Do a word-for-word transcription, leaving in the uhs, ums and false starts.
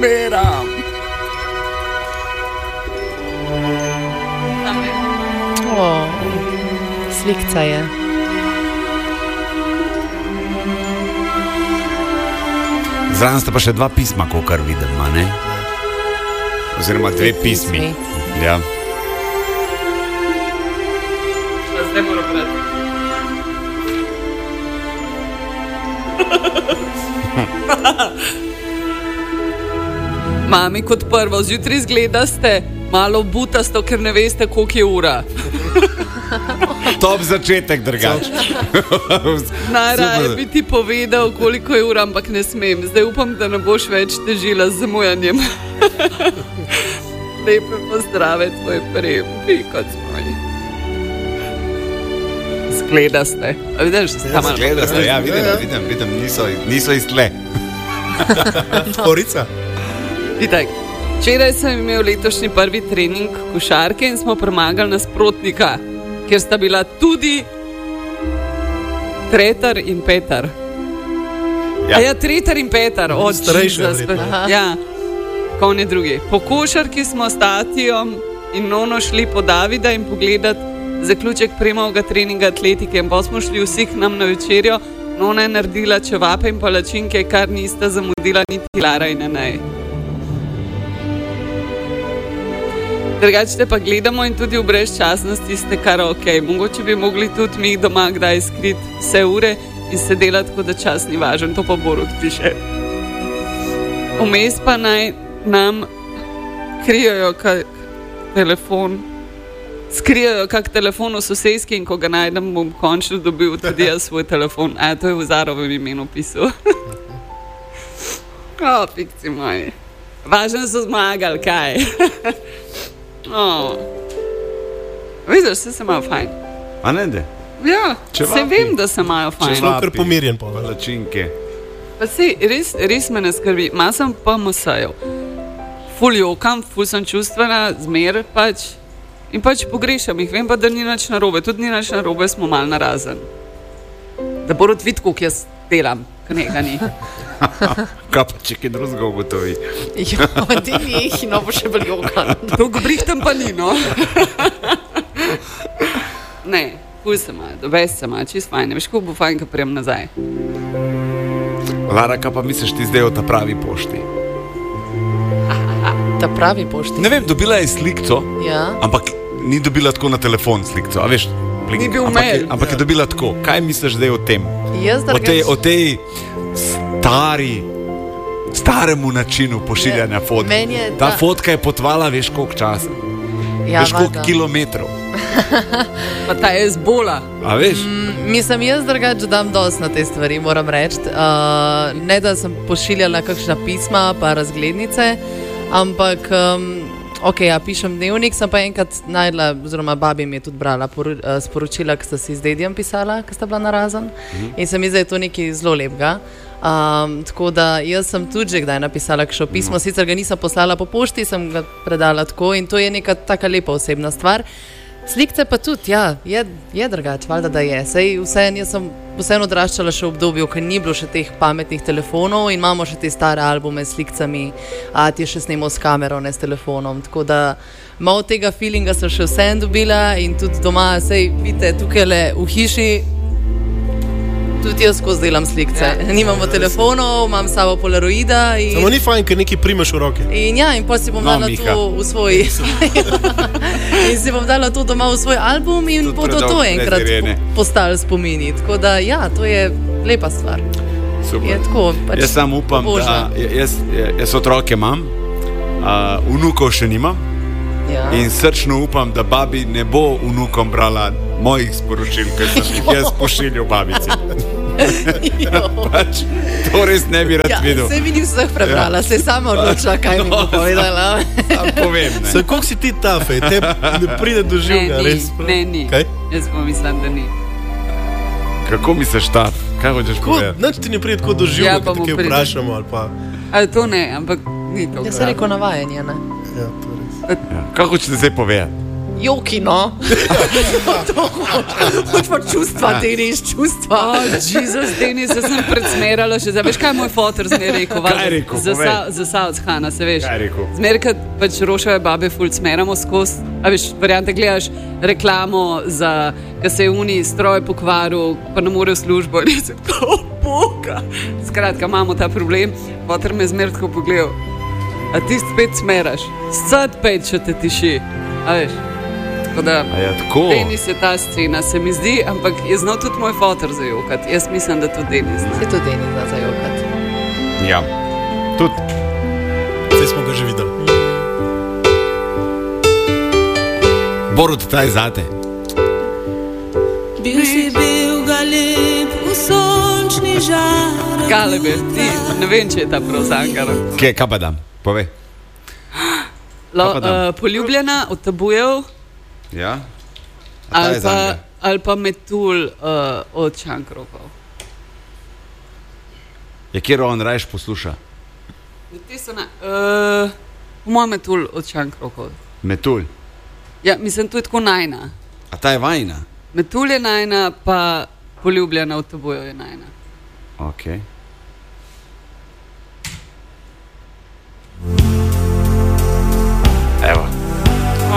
umiram. O, slikca je. Zraven sta pa še dva pisma, kolikor vidim, a ne? Oziroma dve pismi. Ja. Zdaj moram brati. Mami, kot prvo, zjutraj izgledaste malo butasto, ker ne veste, koliko je ura. Top začetek, drugač. Najraje bi ti povedal, koliko je ura, ampak ne smem. Zdaj upam, da ne boš več težila z zamujanjem. Lepe pozdrave, tvoj prempi, kot smo ji. Zgledaste. A vidiš, ja, zgledaste, ja, vidim, ja. vidim, vidim, niso, niso iz tle. Horica. Itak, včeraj sem imel letošnji prvi trening košarke in smo premagali nasprotnika, kjer sta bila tudi Tretar in Petar. Ja, ja Tretar in Petar, od starejša. Ja, kon je drugi. Po košarki smo s Tatijom in Nono šli po Davida in pogledat zaključek premovega treninga atletike in pa smo šli vsi k nam na večerjo. Nona je naredila čevape in palačinke, kar nista zamudila niti Lara in Anej. Drugače te pa gledamo in tudi v brezčasnosti ste kar ok. Mogoče bi mogli tudi mi doma kdaj skriti vse ure in se delati, kot da čas ni važen. To pa Borut piše. Vmes pa naj nam krijajo kak telefon, skrijajo kak telefon v sosedski in ko ga najdem, bom končno dobil tudi jaz svoj telefon. A, to je v Zarovem imenu pisal. O, fikci moji. Važno so zmagali, kaj? Oh. Vidiš, se se imajo fajn. A ne de? Ja, se vem, da se imajo fajn. Če smo kar pomirjen pa. Palačinke. Pa si, res, res me ne skrbi. Ma sem pa msajal. Ful jokam, ful sem čustvena, zmer pač. In pač pogrešam jih. Vem pa, da ni nič narobe. Tudi ni nič narobe, smo mal narazen. Da bo rod vid, koliko jaz delam. Ka nekaj ni. Kaj pa če kaj drugega ugotovi? Jo, ti njih, no bo še bolj jokan. Dolgo brihtem pa ni, no. Ne, fuj se ima, dobest se ima, čist fajn. Veš, kako bo fajn, ko prijem nazaj. Lara, kaj pa misliš ti zdaj o ta pravi pošti? Ta pravi pošti? Ne vem, dobila je slikco, ja. Ampak ni dobila tako na telefon slikco, a veš? Blink, ni bil ampak, mail. Ampak je dobila tako. Kaj misliš zdaj o tem? Jaz o, tej, o tej stari, staremu načinu pošiljanja ja, fotk. Ta da... fotka je potvala, veš, koliko časa. Ja, veš, koliko kilometrov. Pa ta je zbola. A veš? Mm, mislim, jaz drugače dam dost na te stvari, moram reči. Uh, ne, da sem pošiljala kakšna pisma pa razglednice, ampak... Um, Ok, ja, pišem dnevnik, sem pa enkrat najdla, oziroma babi mi je tudi brala poru, uh, sporočila, ki sta si z dedijem pisala, ki sta bila narazen. Mm-hmm. In se mi zdi, da je to nekaj zelo lepega. Um, tako da jaz sem tudi že kdaj napisala kakšno pismo, mm-hmm. sicer ga nisem poslala po pošti, sem ga predala tako in to je neka taka lepa osebna stvar. Slikce pa tudi, ja, je, je drugače, valjda da je. Sej vseeno, jaz sem vseeno odraščala še v obdobju, ko ni bilo še teh pametnih telefonov in imamo še te stare albume s slikcami, a ti je še snemal s kamero, ne s telefonom. Tako da malo tega feelinga sem še vseeno dobila in tudi doma, sej vidite, tukaj le v hiši, tudi jaz skozi delam slikce. Ja. Nimamo telefonov, imam sabo polaroida. In... Samo ni fajn, ker nekaj primeš v roke. In ja, in potem si bom no, dala Miha. To v svoj... in si bom dala to doma v svoj album in tudi bodo to enkrat po, postali spomini. Tako da ja, to je lepa stvar. Super. Je tako, pač jaz sam upam, boža. Da jaz, jaz otroke imam, uh, vnukov še nimam. Ja. In srčno upam, da babi ne bo vnukom brala mojih sporočil, ker sem jih jaz pošiljal babici. Pač, to res ne bi rad ja, videl. Sej mi ni vseh prebrala, ja. Sej sama odločila, kaj no, mi bo povedala. Sam povem, ne. Sej, koliko si ti ta fej, te ne pride do živega, ne, res? Ne, ni. Kaj? Jaz pa mislim, da ni. Kako misliš ta? Kaj hočeš povedati? Nič ti ne pride tako do živega, ja, ki te vprašamo ali pa... Ali to ne, ampak ni to. Jaz sem rekel navajanje, ne? Ja, to res. Ja. Kaj hočete zdaj povedati? joki, no. Hoč pa čustva, Denis, čustva. Oh, Jezus, Denis, jaz sem predsmerala še. Veš, kaj je moj fotor zmeraj rekel? Kaj je rekel? Za South Hana, se veš. Kaj je rekel? Zmeraj, kad pač Rošove babe ful smeramo skozi. A veš, variante gledaš reklamo za, ka se je uni stroj pokvaril, pa ne more v službo. In se tako, boga. Skratka, imamo ta problem. Fotor me je zmeraj tako pogledal. A ti spet smeraš. Sad pet, če te tiši. A veš. Tako da, ja, tako. Denis je ta scena, se mi zdi, ampak je znal tudi moj fotor zajokati. Jaz mislim, da tudi Denis. Se tudi Denis zna zajokati. Ja, tudi. Vse smo ga že videli. Borut, taj zate. Bil si bil galeb v sončni žar. Galeb je, ti, ne vem, če je ta prav zangara. Kje, kaj pa dam? Povej. Lo, uh, poljubljena od Tabujev. Ja? Ali pa, ali pa Metul uh, od Šankrokov. Je kjer on rajš posluša? Ti so na... Uh, moj Metul od Šankrokov. Metul? Ja, mislim, to je tako najna. A ta je vajna? Metul je najna, pa poljubljena od Tabujev je najna. Okej. Okay.